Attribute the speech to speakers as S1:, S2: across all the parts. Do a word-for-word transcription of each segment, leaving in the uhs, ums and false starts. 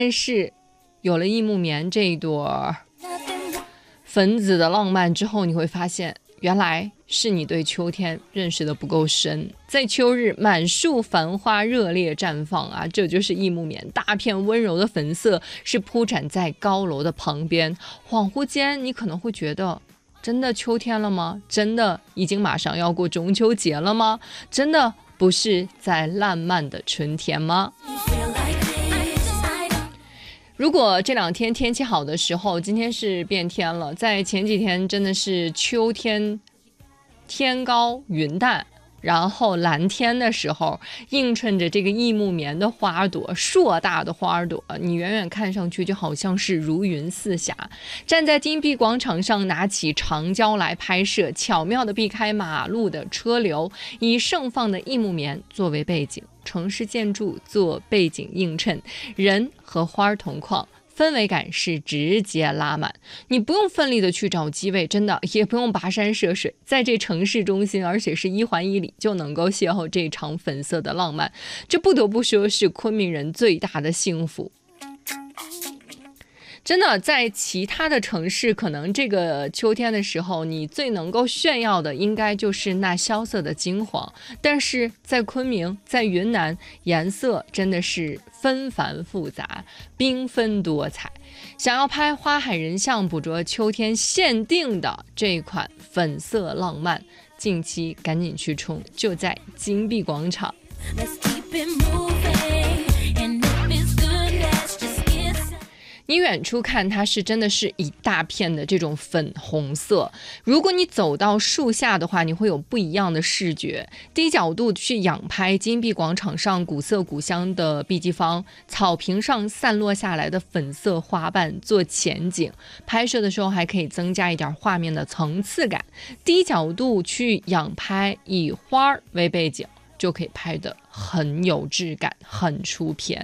S1: 但是有了异木棉这一朵粉紫的浪漫之后，你会发现原来是你对秋天认识的不够深。在秋日满树繁花热烈绽放啊，这就是异木棉，大片温柔的粉色是铺展在高楼的旁边。恍惚间你可能会觉得，真的秋天了吗？真的已经马上要过中秋节了吗？真的不是在烂漫的春天吗？如果这两天天气好的时候，今天是变天了，在前几天真的是秋天天高云淡，然后蓝天的时候，映衬着这个异木棉的花朵，硕大的花朵，你远远看上去就好像是如云似霞。站在金碧广场上，拿起长焦来拍摄，巧妙地避开马路的车流，以盛放的异木棉作为背景，城市建筑做背景映衬，人和花同框，氛围感是直接拉满。你不用奋力的去找机位，真的也不用跋山涉水，在这城市中心，而且是一环一里，就能够邂逅这场粉色的浪漫。这不得不说是昆明人最大的幸福。真的，在其他的城市，可能这个秋天的时候，你最能够炫耀的应该就是那萧瑟的金黄，但是在昆明，在云南，颜色真的是纷繁复杂，缤纷多彩。想要拍花海人像，捕捉秋天限定的这一款粉色浪漫，近期赶紧去冲，就在金碧广场。你远处看它是真的是一大片的这种粉红色，如果你走到树下的话，你会有不一样的视觉。低角度去仰拍金碧广场上古色古香的碧鸡坊，草坪上散落下来的粉色花瓣做前景，拍摄的时候还可以增加一点画面的层次感。低角度去仰拍，以花为背景，就可以拍得很有质感，很出片。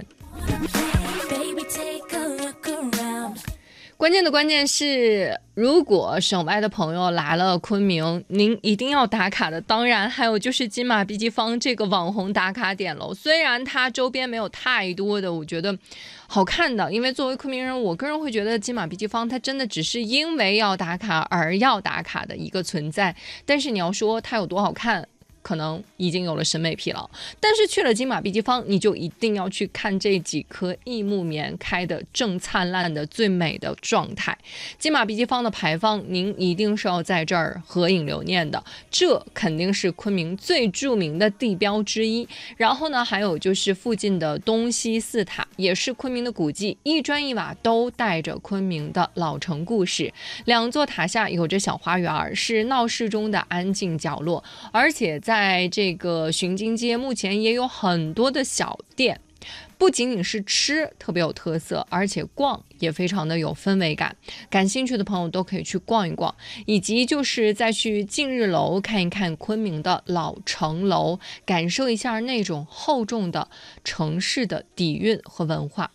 S1: 关键的关键是，如果省外的朋友来了昆明，您一定要打卡的，当然还有就是金马碧鸡坊这个网红打卡点喽。虽然它周边没有太多的我觉得好看的，因为作为昆明人，我个人会觉得金马碧鸡坊它真的只是因为要打卡而要打卡的一个存在。但是你要说它有多好看，可能已经有了审美疲劳。但是去了金马碧鸡坊，你就一定要去看这几棵异木棉开的正灿烂的最美的状态。金马碧鸡坊的牌坊，您一定是要在这儿合影留念的，这肯定是昆明最著名的地标之一。然后呢，还有就是附近的东西四塔，也是昆明的古迹，一砖一瓦都带着昆明的老城故事。两座塔下有着小花园，是闹市中的安静角落，而且在在这个巡经街目前也有很多的小店，不仅仅是吃特别有特色，而且逛也非常的有氛围感。感兴趣的朋友都可以去逛一逛，以及就是再去近日楼看一看昆明的老城楼，感受一下那种厚重的城市的底蕴和文化。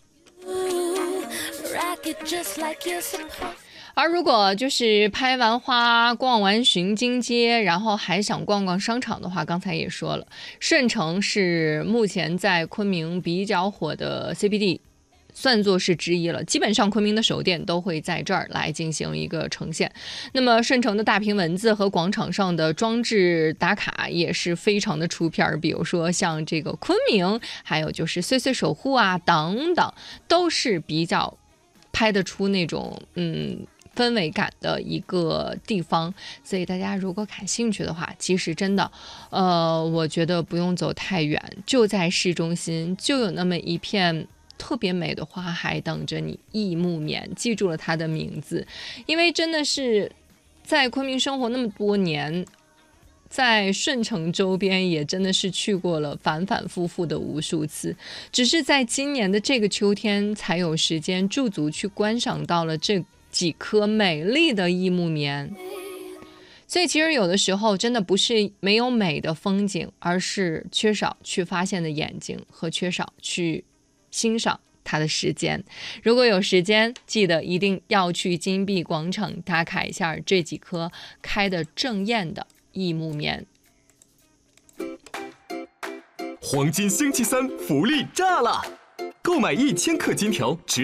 S1: 而如果就是拍完花逛完巡经街，然后还想逛逛商场的话，刚才也说了，顺城是目前在昆明比较火的 C B D， 算作是之一了，基本上昆明的首店都会在这儿来进行一个呈现。那么顺城的大屏文字和广场上的装置打卡也是非常的出片，比如说像这个昆明，还有就是岁岁守护啊等等，都是比较拍得出那种嗯氛围感的一个地方。所以大家如果感兴趣的话，其实真的呃，我觉得不用走太远，就在市中心就有那么一片特别美的花海等着你。异木棉，记住了它的名字，因为真的是在昆明生活那么多年，在顺城周边也真的是去过了反反复复的无数次，只是在今年的这个秋天才有时间驻足去观赏到了这几颗美丽的异木棉。所以其实有的时候真的不是没有美的风景，而是缺少去发现的眼睛和缺少去欣赏它的时间。如果有时间，记得一定要去金碧广场打卡一下这几颗开得正艳的异木棉。
S2: 黄金星期三福利炸了！ 购买一千克金条，直